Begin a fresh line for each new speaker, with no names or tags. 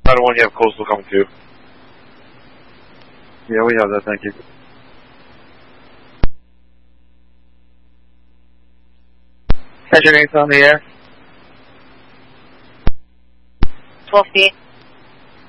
1, you have coastal coming too.
Yeah, we have that, thank you.
Cedric on the air.
12 feet.